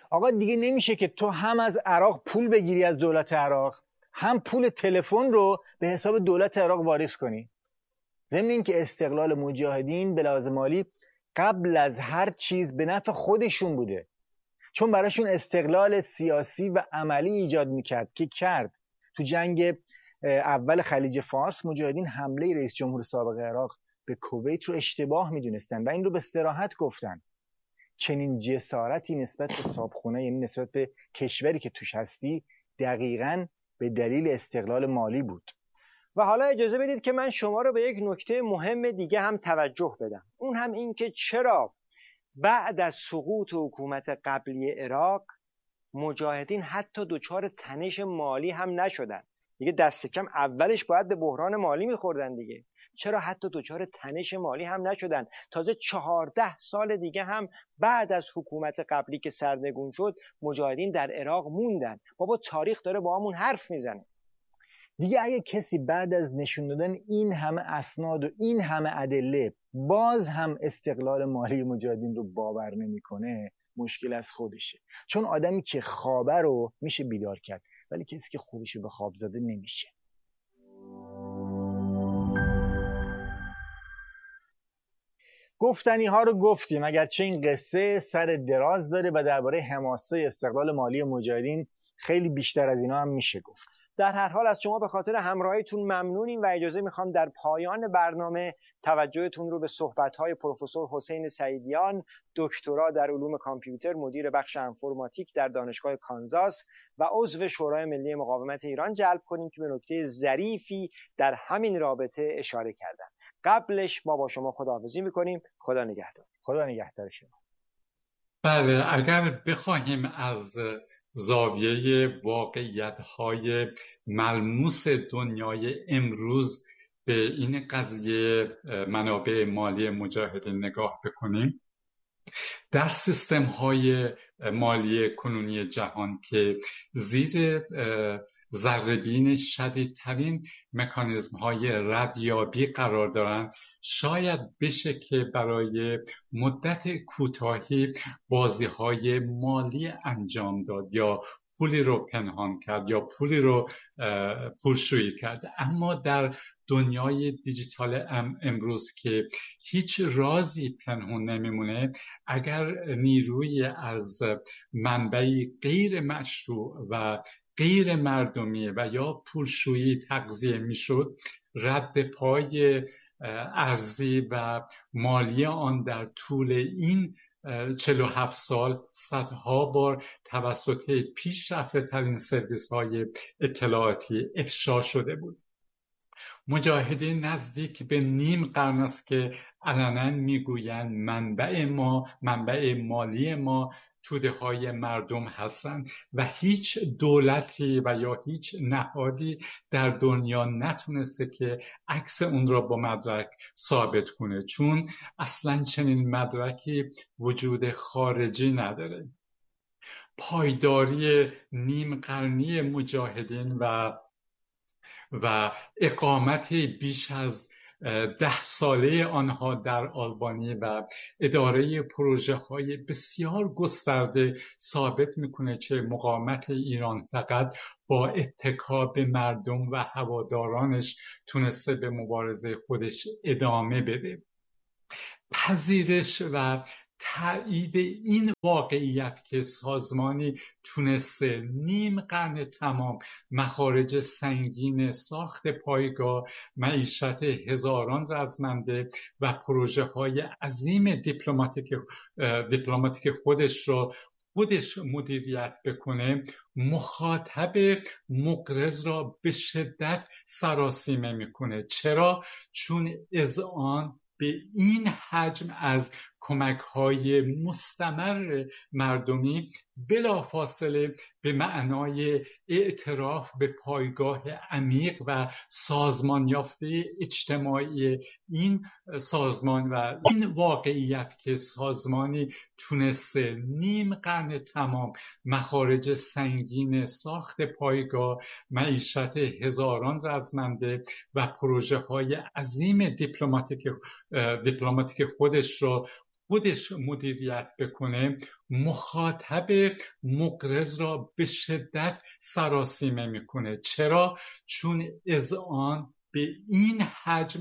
آقا دیگه نمیشه که تو هم از عراق پول بگیری از دولت عراق، هم پول تلفن رو به حساب دولت عراق واریز کنی. ضمن اینکه استقلال مجاهدین به لحاظ مالی قبل از هر چیز به نفع خودشون بوده، چون براشون استقلال سیاسی و عملی ایجاد میکرد که کرد. تو جنگ اول خلیج فارس مجاهدین حمله رئیس جمهور سابق عراق به کویت رو اشتباه میدونستن و این رو به صراحت گفتن. چنین جسارتی نسبت به صاحبخونه، یعنی نسبت به کشوری که توش هستی، دقیقاً به دلیل استقلال مالی بود. و حالا اجازه بدید که من شما رو به یک نکته مهم دیگه هم توجه بدم. اون هم این که چرا بعد از سقوط حکومت قبلی عراق مجاهدین حتی دچار تنش مالی هم نشدن. دیگه دست کم اولش باید به بحران مالی میخوردن دیگه. چرا حتی دچار تنش مالی هم نشدن؟ تازه 14 سال دیگه هم بعد از حکومت قبلی که سرنگون شد مجاهدین در عراق موندن. بابا تاریخ داره با همون حرف میزنه. دیگه اگه کسی بعد از نشون دادن این همه اسناد و این همه ادله باز هم استقلال مالی مجاهدین رو باور نمیکنه، مشکل از خودشه. چون آدمی که خوابه رو میشه بیدار کرد، ولی کسی که خودشو به خواب زده نمیشه. گفتنی ها رو گفتیم، اگرچه این قصه سر دراز داره و درباره حماسه استقلال مالی مجاهدین خیلی بیشتر از اینا هم میشه گفت. در هر حال از شما به خاطر همراهیتون ممنونیم و اجازه میخوام در پایان برنامه توجهتون رو به صحبت‌های پروفسور حسین سعیدیان، دکترا در علوم کامپیوتر، مدیر بخش انفرماتیک در دانشگاه کانزاس و عضو شورای ملی مقاومت ایران جلب کنیم که به نکته ظریفی در همین رابطه اشاره کردن. قبلش ما با شما خداحافظی میکنیم. خدا نگهدار. خدا نگهدار شما. بله، اگر بخواهیم از زاویه واقعیت‌های ملموس دنیای امروز به این قضیه منابع مالی مجاهدین نگاه بکنیم، در سیستم‌های مالی کنونی جهان که زیر ذره‌بین شدیدترین مکانیزم‌های ردیابی قرار دارند، شاید بشه که برای مدت کوتاهی بازی‌های مالی انجام داد یا پولی رو پنهان کرد یا پولی رو پولشویی کرد. اما در دنیای دیجیتال امروز که هیچ رازی پنهان نمیمونه، اگر نیروی از منبعی غیر مشروع و غیر مردمی و یا پولشویی تغذیه میشد، رد پای ارزی و مالی آن در طول این 47 سال صدها بار توسط پیشرفته ترین سرویس های اطلاعاتی افشا شده بود. مجاهدین نزدیک به نیم قرن است که علنا میگویند منبع مالی ما توده های مردم هستند و هیچ دولتی و یا هیچ نهادی در دنیا نتونسته که عکس اون را با مدرک ثابت کنه، چون اصلا چنین مدرکی وجود خارجی نداره. پایداری نیم قرنی مجاهدین و اقامت بیش از 10 ساله آنها در آلبانی و اداره پروژه های بسیار گسترده ثابت میکنه که مقاومت ایران فقط با اتکا به مردم و هوادارانش تونسته به مبارزه خودش ادامه بده. پذیرش و تایید این واقعیت که سازمانی تونسته نیم قرن تمام مخارج سنگین ساخت پایگاه، معیشت هزاران رزمنده و پروژه های عظیم دیپلماتیک خودش مدیریت بکنه، مخاطب مقرض را به شدت سراسیمه میکنه. چرا؟ چون اذعان به این حجم از کمک‌های مستمر مردمی بلافاصله به معنای اعتراف به پایگاه عمیق و سازمان یافته اجتماعی این سازمان و این واقعیت که سازمانی تونسته نیم قرن تمام مخارج سنگین ساخت پایگاه، معیشت هزاران رزمنده و پروژه های عظیم دیپلماتیک خودش را خودش مدیریت بکنه، مخاطب مقرض را به شدت سراسیمه میکنه. چرا؟ چون اذعان به این حجم